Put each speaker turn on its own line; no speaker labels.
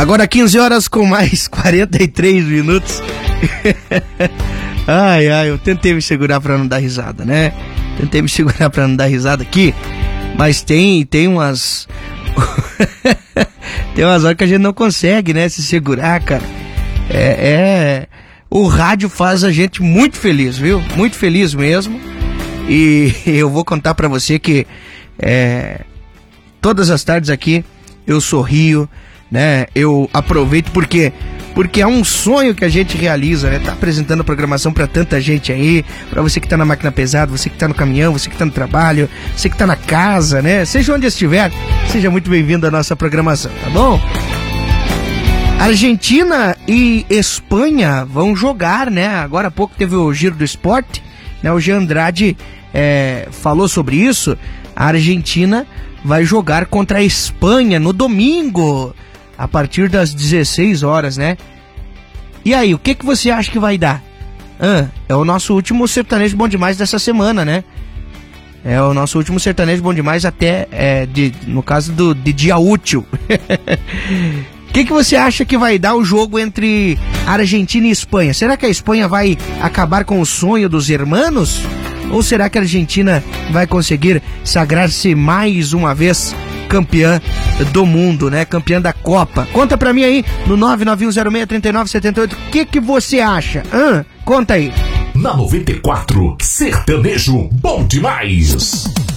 Agora 15 horas com mais 43 minutos. Ai, eu tentei me segurar pra não dar risada, né? Tentei me segurar pra não dar risada aqui. Mas tem umas... tem umas horas que a gente não consegue, né? Se segurar, cara. O rádio faz a gente muito feliz, viu? Muito feliz mesmo. E eu vou contar pra você que todas as tardes aqui eu sorrio, né? Eu aproveito porque é um sonho que a gente realiza, né? Tá apresentando a programação pra tanta gente aí, pra você que tá na máquina pesada, você que tá no caminhão, você que tá no trabalho, você que tá na casa, né? Seja onde estiver, seja muito bem-vindo à nossa programação, tá bom? Argentina e Espanha vão jogar, né? Agora há pouco teve o Giro do Esporte, né? O Jean Andrade falou sobre isso. A Argentina vai jogar contra a Espanha no domingo, a partir das 16 horas, né? E aí, o que você acha que vai dar? É o nosso último sertanejo bom demais dessa semana, né? É o nosso último sertanejo bom demais até, no caso de dia útil. O que você acha que vai dar o jogo entre Argentina e Espanha? Será que a Espanha vai acabar com o sonho dos hermanos? Ou será que a Argentina vai conseguir sagrar-se mais uma vez campeã do mundo, né? Campeã da Copa? Conta pra mim aí no 991063978. O que você acha? Conta aí.
Na 94, sertanejo bom demais.